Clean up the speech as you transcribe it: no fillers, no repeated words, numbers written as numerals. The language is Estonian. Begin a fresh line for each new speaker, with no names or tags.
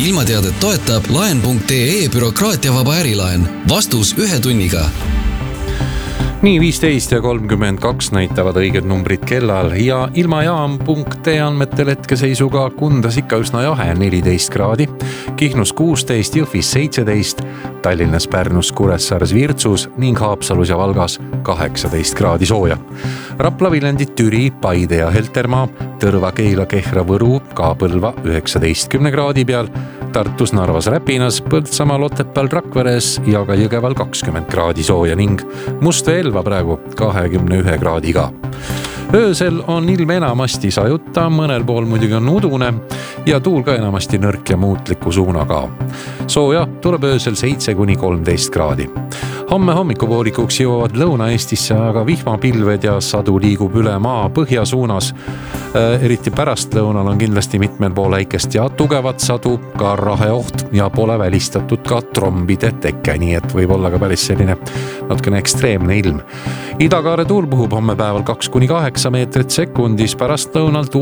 ilmateadet toetab laen.ee bürokraatiavaba ärilaen. Vastus 1 tunniga.
Nii 15 ja 32 näitavad õiged numbrid kellal ja ilmajaam.ee andmetel hetkeseisuga Kundas ikka üsna jahe 14 kraadi, Kihnus 16, Jõhvis 17, Tallinnas, Pärnus, Kuressaares, Virtsus ning Haapsalus ja Valgas 18 kraadi sooja. Rapla, Viljandi, Türi, Paide ja Heltermaa, Tõrva, Keila, Kehra, Võru, ka Põlva 19 kraadi peal, Tartus, Narvas, Räpinas, Põltsamaal, Otepääl, Rakveres ja ka Jõgeval 20 kraadi sooja ning Must-Elva praegu 21 kraadiga. Öösel on ilm enamasti sajutta, mõnel pool muidugi on udune ja tuul ka enamasti nõrk ja muutliku suunaga. Sooja tuleb öösel 7-13 kraadi. Homme hommikupoolikuks jõuavad Lõuna-Eestisse aga vihmapilved ja sadu liigub üle maa põhja suunas. Eriti pärastlõunal on kindlasti mitmel pool väikest ja tugevat sadu, ka raheoht ja pole välistatud ka trombide teke, nii et võib olla ka päris selline natukene ekstreemne ilm. Idakaare tuul puhub homme päeval 2-8 meetrit sekundis, pärastlõunal